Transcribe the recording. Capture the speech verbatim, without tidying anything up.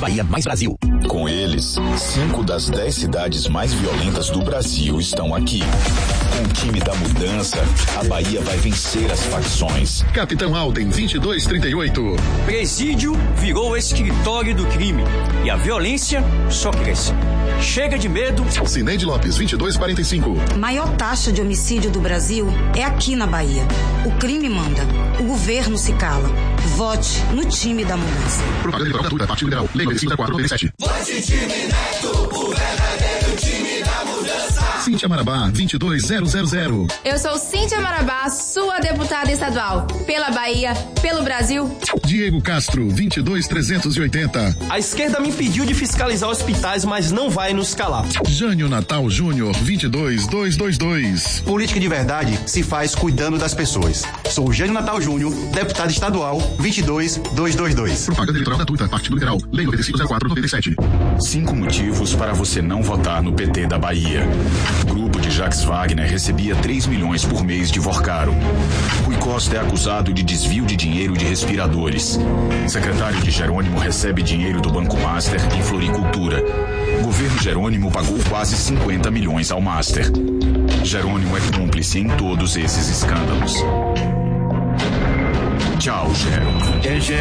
Bahia mais Brasil. Com eles, cinco das dez cidades mais violentas do Brasil estão aqui. Com o time da mudança, a Bahia vai vencer as facções. Capitão Alden, vinte e dois trinta e oito. Presídio virou escritório do crime e a violência só cresce. Chega de medo. Cineide Lopes, vinte e dois quarenta e cinco. Maior taxa de homicídio do Brasil é aqui na Bahia. O crime manda. O governo se cala. Vote no time da mudança. Propaganda eleitoral gratuita, Partido Liberal. Lei nove cinco quatro nove sete. Vote time Neto, o verdadeiro time da mudança. Cíntia Marabá, vinte e dois zero zero zero. Eu sou Cíntia Marabá, sua deputada estadual. Pela Bahia, pelo Brasil. Diego Castro, vinte e dois trezentos e oitenta. A esquerda me impediu de fiscalizar hospitais, mas não vai nos calar. Jânio Natal Júnior, vinte e dois duzentos e vinte e dois. Política de verdade se faz cuidando das pessoas. Sou Jânio Natal Júnior, deputado estadual, vinte e dois duzentos e vinte e dois. Propaganda eleitoral gratuita, Partido Liberal. Lei nove cinco zero quatro nove sete. Cinco motivos para você não votar no P T da Bahia. O grupo de Jacques Wagner recebia três milhões por mês de Vorcaro. Rui Costa é acusado de desvio de dinheiro de respiradores. Secretário de Jerônimo recebe dinheiro do Banco Master em floricultura. Governo Jerônimo pagou quase cinquenta milhões ao Master. Jerônimo é cúmplice em todos esses escândalos. Tchau, Jerônimo.